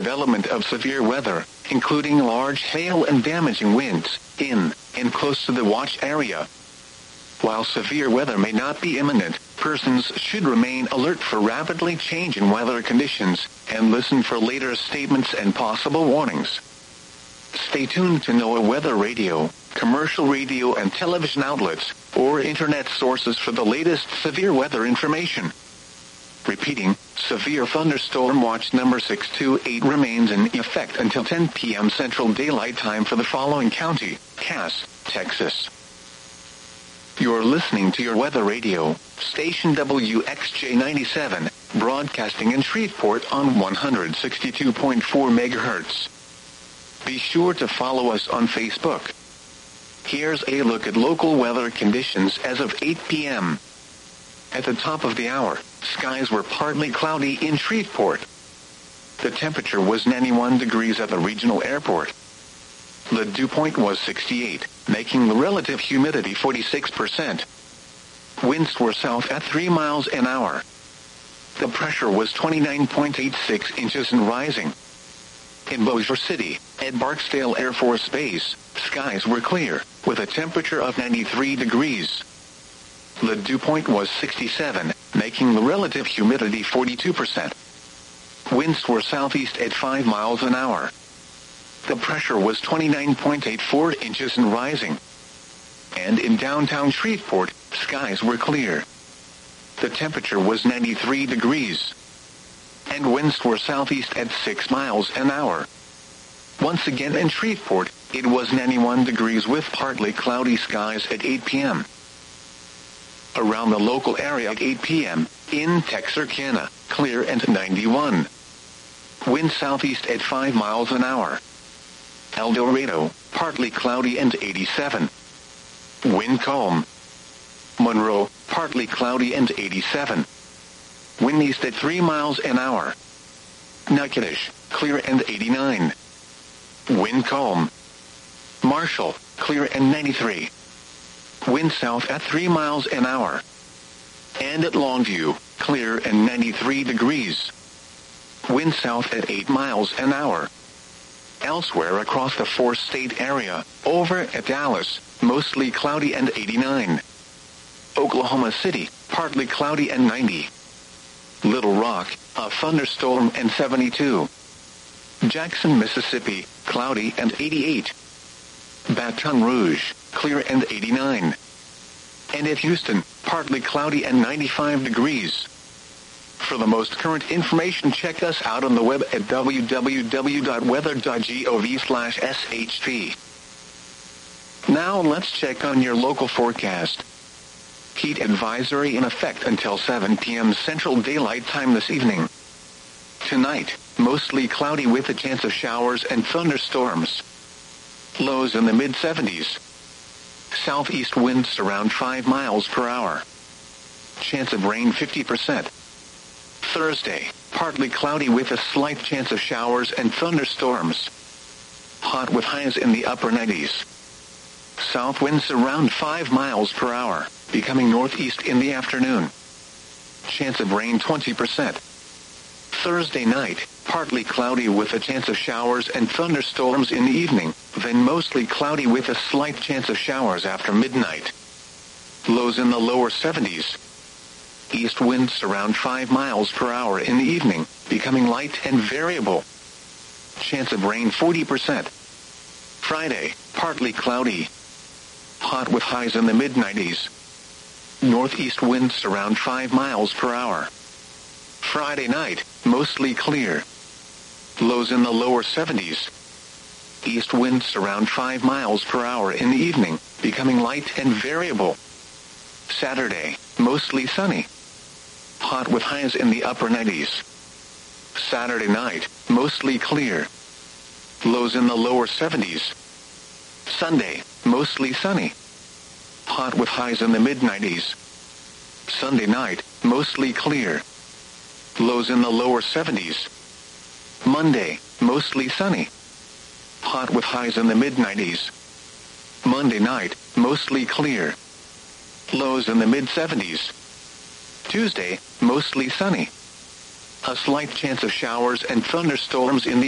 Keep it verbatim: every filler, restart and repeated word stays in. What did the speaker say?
development of severe weather, including large hail and damaging winds, in and close to the watch area. While severe weather may not be imminent, persons should remain alert for rapidly changing weather conditions, and listen for later statements and possible warnings. Stay tuned to NOAA Weather Radio, commercial radio and television outlets, or internet sources for the latest severe weather information. Repeating, Severe Thunderstorm Watch number six two eight remains in effect until ten p.m. Central Daylight Time for the following county: Cass, Texas. You're listening to your weather radio, station W X J ninety-seven, broadcasting in Shreveport on one hundred sixty-two point four megahertz. Be sure to follow us on Facebook. Here's a look at local weather conditions as of eight p.m. At the top of the hour, skies were partly cloudy in Shreveport. The temperature was ninety-one degrees at the regional airport. The dew point was sixty-eight, making the relative humidity forty-six percent. Winds were south at three miles an hour. The pressure was twenty-nine point eight six inches and rising. In Bossier City, at Barksdale Air Force Base, skies were clear, with a temperature of ninety-three degrees. The dew point was sixty-seven, making the relative humidity forty-two percent. Winds were southeast at five miles an hour. The pressure was twenty-nine point eight four inches and rising. And in downtown Shreveport, skies were clear. The temperature was ninety-three degrees. And winds were southeast at six miles an hour. Once again in Shreveport, it was ninety-one degrees with partly cloudy skies at eight p.m. Around the local area at eight p.m., in Texarkana, clear and ninety-one. Wind southeast at five miles an hour. El Dorado, partly cloudy and eighty-seven. Wind calm. Monroe, partly cloudy and eighty-seven. Wind east at three miles an hour. Natchitoches, clear and eighty-nine. Wind calm. Marshall, clear and ninety-three. Wind south at three miles an hour. And at Longview, clear and ninety-three degrees. Wind south at eight miles an hour. Elsewhere across the four-state area, over at Dallas, mostly cloudy and eighty-nine. Oklahoma City, partly cloudy and ninety. Little Rock, a thunderstorm and seventy-two. Jackson, Mississippi, cloudy and eighty-eight. Baton Rouge, clear and eighty-nine. And at Houston, partly cloudy and ninety-five degrees. For the most current information, check us out on the web at w w w dot weather dot gov slash s h p. Now let's check on your local forecast. Heat advisory in effect until seven p.m. Central Daylight Time this evening. Tonight, mostly cloudy with a chance of showers and thunderstorms. Lows in the mid seventies. Southeast winds around five miles per hour. Chance of rain fifty percent. Thursday, partly cloudy with a slight chance of showers and thunderstorms. Hot with highs in the upper nineties. South winds around five miles per hour, becoming northeast in the afternoon. Chance of rain twenty percent. Thursday night, partly cloudy with a chance of showers and thunderstorms in the evening, then mostly cloudy with a slight chance of showers after midnight. Lows in the lower seventies. East winds around five miles per hour in the evening, becoming light and variable. Chance of rain forty percent. Friday, partly cloudy. Hot with highs in the mid nineties. Northeast winds around five miles per hour. Friday night, mostly clear. Lows in the lower seventies. East winds around five miles per hour in the evening, becoming light and variable. Saturday, mostly sunny. Hot with highs in the upper nineties. Saturday night, mostly clear. Lows in the lower seventies. Sunday, mostly sunny. Hot with highs in the mid nineties. Sunday night, mostly clear. Lows in the lower seventies. Monday, mostly sunny. Hot with highs in the mid nineties. Monday night, mostly clear. Lows in the mid seventies. Tuesday, mostly sunny. A slight chance of showers and thunderstorms in the